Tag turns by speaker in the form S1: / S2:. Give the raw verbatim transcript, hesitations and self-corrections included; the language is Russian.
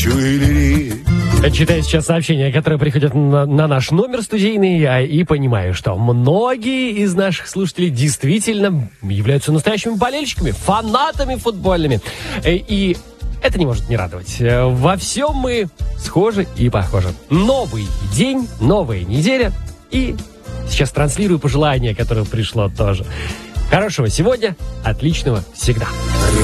S1: Читаю сейчас сообщения, которые приходят на, на наш номер студийный, а, и понимаю, что многие из наших слушателей действительно являются настоящими болельщиками, фанатами футбольными. И это не может не радовать. Во всем мы схожи и похожи. Новый день, новая неделя. И сейчас транслирую пожелание, которое пришло тоже. Хорошего сегодня, отличного всегда.